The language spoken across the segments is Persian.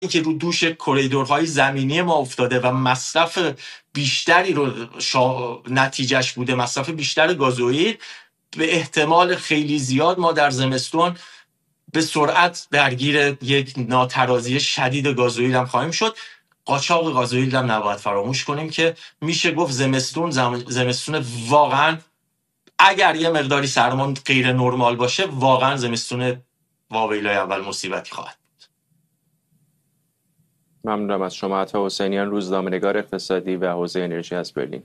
که رو دوش کریدورهای زمینی ما افتاده و مصرف بیشتری رو نتیجهش بوده مصرف بیشتر گازوئیل، به احتمال خیلی زیاد ما در زمستون به سرعت درگیر یک ناترازی شدید گازوئیل هم خواهیم شد. قاچاق گازوئیل هم نباید فراموش کنیم که میشه گفت زمستون واقعا، اگر یه مقداری سرما غیر نرمال باشه، واقعا زمستون واویلای اول مصیبتی خواهد. ممنونم از شما. عطا حسینیان، روزنامه‌نگار اقتصادی و حوزه انرژی از برلین.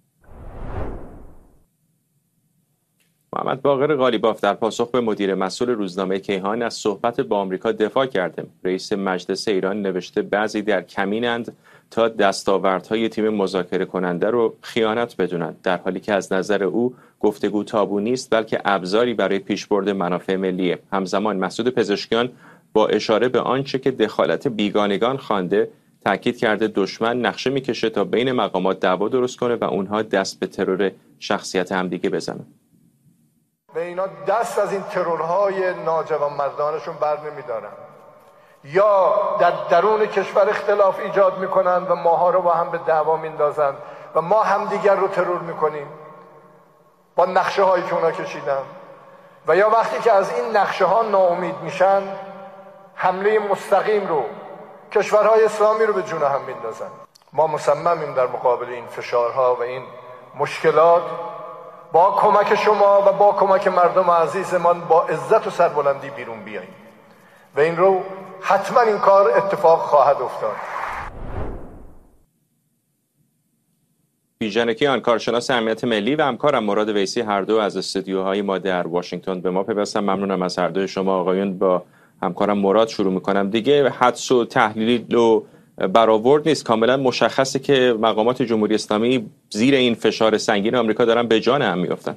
محمد باقر قالیباف در پاسخ به مدیر مسئول روزنامه کیهان از صحبت با آمریکا دفاع کرده. رئیس مجلس ایران نوشته بعضی در کمینند تا دستاوردهای تیم مذاکره کننده رو خیانت بدونند، در حالی که از نظر او گفتگو تابو نیست بلکه ابزاری برای پیشبرد منافع ملیه. همزمان مسعود پزشکیان با اشاره به آنچه که دخالت بیگانگان خوانده تاکید کرده دشمن نقشه میکشه تا بین مقامات دعوا درست کنه و اونها دست به ترور شخصیت همدیگه بزنن. و اینا دست از این ترورهای ناجوانمردانشون بر نمیدارن، یا در درون کشور اختلاف ایجاد میکنن و ماها رو با هم به دعوا میندازن و ما همدیگر رو ترور میکنیم با نقشه هایی که اونا کشیدن، و یا وقتی که از این نقشه ها ناامید میشن حمله مستقیم رو کشورهای اسلامی رو به جون هم میندازن. ما مصممیم در مقابل این فشارها و این مشکلات با کمک شما و با کمک مردم عزیزمان با عزت و سربلندی بیرون بیاییم و این رو حتما این کار اتفاق خواهد افتاد. بیژن کیان، کارشناس امنیت ملی و همکارم مراد ویسی، هر دو از استودیوهای ما در واشنگتن به ما پیوستن. ممنونم از هر دوی شما آقایون. با همکارم مراد شروع میکنم. دیگه حدس و تحلیل و برآورد نیست، کاملا مشخصه که مقامات جمهوری اسلامی زیر این فشار سنگین آمریکا دارن به جان هم میافتن.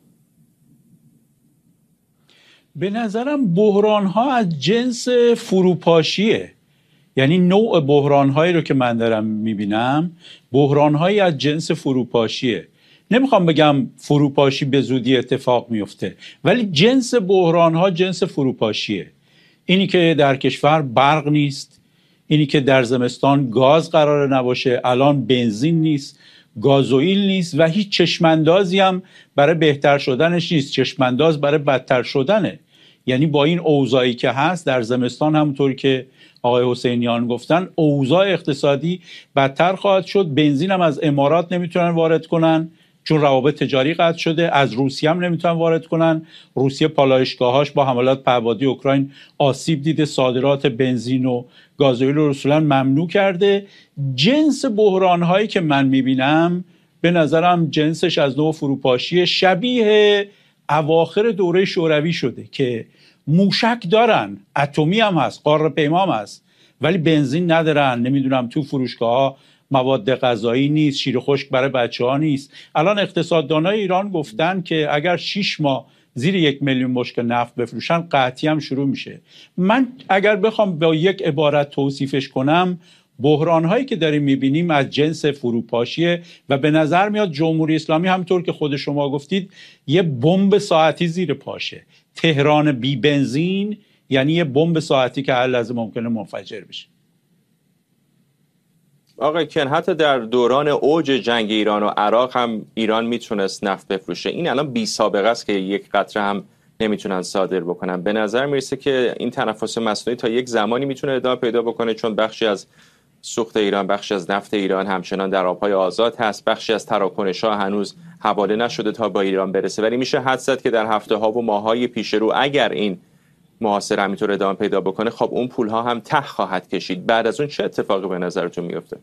به نظرم بحران‌ها از جنس فروپاشیه، یعنی نوع بحران‌هایی رو که من دارم میبینم بحران‌هایی از جنس فروپاشیه. نمیخوام بگم فروپاشی به زودی اتفاق میفته، ولی جنس بحران‌ها جنس فروپاشیه. اینی که در کشور برق نیست، اینی که در زمستان گاز قرار نباشه، الان بنزین نیست، گازوئیل نیست و هیچ چشماندازی هم برای بهتر شدنش نیست، چشمانداز برای بدتر شدنه. یعنی با این اوضاعی که هست در زمستان، همونطوری که آقای حسینیان گفتن، اوضاع اقتصادی بدتر خواهد شد. بنزین هم از امارات نمیتونن وارد کنن چون روابط تجاری قطع شده، از روسیه هم نمیتونن وارد کنن. روسیه پالایشگاهاش با حملات پهپادی اوکراین آسیب دیده، صادرات بنزین و گازوئیل رو اصولا ممنوع کرده. جنس بحران هایی که من میبینم به نظرم جنسش از نوع فروپاشی شبیه اواخر دوره شوروی شده که موشک دارن، اتمی هم هست، قاره پیما هم هست، ولی بنزین ندارن، نمیدونم تو فروشگاه ها مواد غذایی نیست، شیر خشک برای بچه ها نیست. الان اقتصاددانای ایران گفتن که اگر 6 ماه زیر 1 میلیون بشکه نفت بفروشن قحطی هم شروع میشه. من اگر بخوام با یک عبارت توصیفش کنم، بحران هایی که داریم میبینیم از جنس فروپاشیه و به نظر میاد جمهوری اسلامی همطور که خود شما گفتید یه بمب ساعتی زیر پاشه. تهران بی بنزین یعنی یه بمب ساعتی که هر لحظه ممکنه منفجر بشه. آقای کیان، حتی در دوران اوج جنگ ایران و عراق هم ایران میتونست نفت بفروشه. این الان بی سابقه است که یک قطره هم نمیتونن صادر بکنن. به نظر میرسه که این تنفس مصنوعی تا یک زمانی میتونه ادامه پیدا بکنه، چون بخشی از سوخت ایران، بخشی از نفت ایران همچنان در آبهای آزاد هست، بخشی از تراکنش‌ها هنوز حواله نشده تا با ایران برسه. ولی میشه حدس زد که در هفته‌ها و ماه‌های پیش رو اگر این محاصره همینطور ادامه پیدا بکنه، خب اون پول‌ها هم ته خواهد کشید. بعد از اون چه اتفاقی به نظرتون میفته؟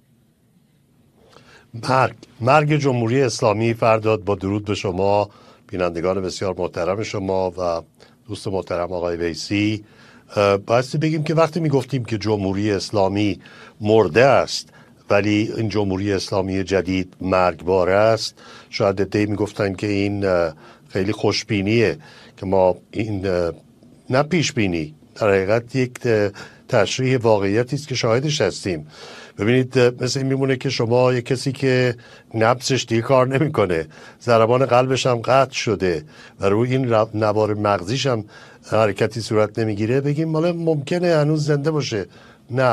مرگ جمهوری اسلامی. فرداد، با درود به شما بینندگان بسیار محترم شما و دوست محترم آقای ویسی. بایستی بگیم که وقتی میگفتیم که جمهوری اسلامی مرده است ولی این جمهوری اسلامی جدید مرگبار است، شاید عده‌ای میگفتن که این خیلی خوشبینیه که ما این نه پیشبینی، در حقیقت یک تشریح واقعیتی است که شاهدش هستیم. ببینید، مثل این میمونه که شما یک کسی که نبضش دیگه کار نمیکنه، ضربان قلبش هم قطع شده و روی این نوار مغزیش هم حرکتی صورت نمیگیره، بگیم مالا ممکنه هنوز زنده باشه، نه